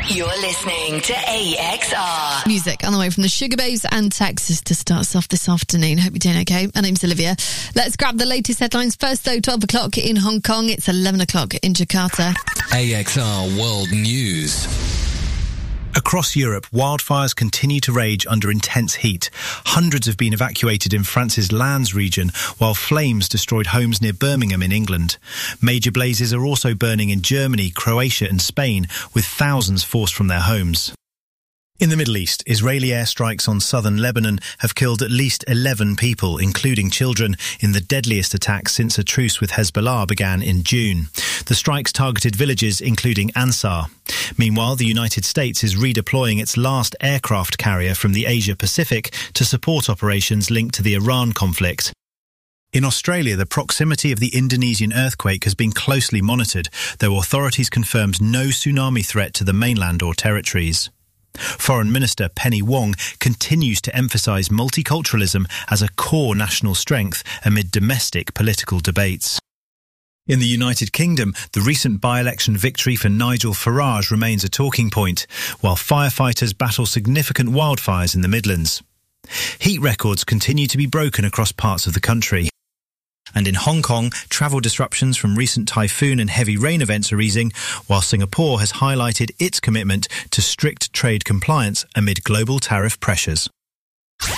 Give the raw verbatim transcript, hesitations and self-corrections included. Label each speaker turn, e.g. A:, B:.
A: You're listening to A X R.
B: Music on the way from the Sugar Babes and Texas to start us off this afternoon. Hope you're doing okay. My name's Olivia. Let's grab the latest headlines first, though. twelve o'clock in Hong Kong. It's eleven o'clock in Jakarta.
C: A X R World News.
D: Across Europe, wildfires continue to rage under intense heat. Hundreds have been evacuated in France's Landes region, while flames destroyed homes near Birmingham in England. Major blazes are also burning in Germany, Croatia and Spain, with thousands forced from their homes. In the Middle East, Israeli airstrikes on southern Lebanon have killed at least eleven people, including children, in the deadliest attack since a truce with Hezbollah began in June. The strikes targeted villages, including Ansar. Meanwhile, the United States is redeploying its last aircraft carrier from the Asia-Pacific to support operations linked to the Iran conflict. In Australia, the proximity of the Indonesian earthquake has been closely monitored, though authorities confirmed no tsunami threat to the mainland or territories. Foreign Minister Penny Wong continues to emphasise multiculturalism as a core national strength amid domestic political debates. In the United Kingdom, the recent by-election victory for Nigel Farage remains a talking point, while firefighters battle significant wildfires in the Midlands. Heat records continue to be broken across parts of the country. And in Hong Kong, travel disruptions from recent typhoon and heavy rain events are easing, while Singapore has highlighted its commitment to strict trade compliance amid global tariff pressures.